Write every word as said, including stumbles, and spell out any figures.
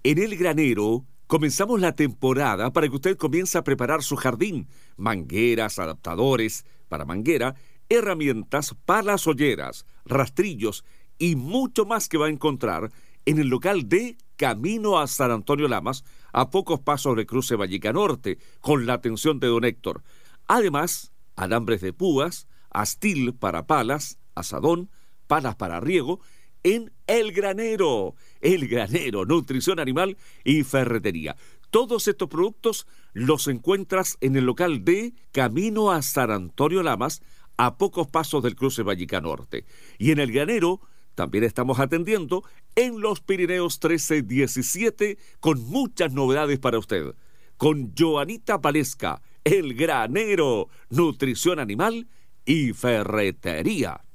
En El Granero comenzamos la temporada para que usted comience a preparar su jardín. Mangueras, adaptadores para manguera, herramientas, palas olleras, rastrillos y mucho más que va a encontrar en el local de Camino a San Antonio Lamas, a pocos pasos de Cruce Vallica Norte, con la atención de don Héctor. Además, alambres de púas, astil para palas, asadón, palas para riego, en El Granero. El Granero, nutrición animal y ferretería. Todos estos productos los encuentras en el local de Camino a San Antonio Lamas, a pocos pasos del Cruce Vallica Norte. Y en El Granero también estamos atendiendo en los Pirineos trece diecisiete, con muchas novedades para usted. Con Joanita Palesca, El Granero, nutrición animal y ferretería.